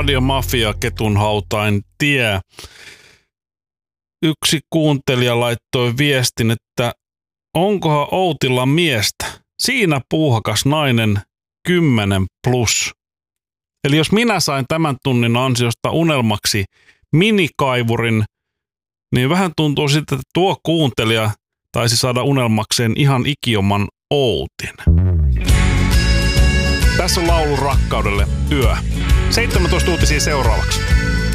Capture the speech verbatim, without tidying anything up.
Radiomafia Ketunhautain tie. Yksi kuuntelija laittoi viestin, että onkohan Outilla miestä? Siinä puuhakas nainen kymmenen plus. Eli jos minä sain tämän tunnin ansiosta unelmaksi minikaivurin, niin vähän tuntuu sitten, että tuo kuuntelija taisi saada unelmakseen ihan ikioman Outin. Tässä on laulu rakkaudelle yö. seitsemäntoista uutisia seuraavaksi.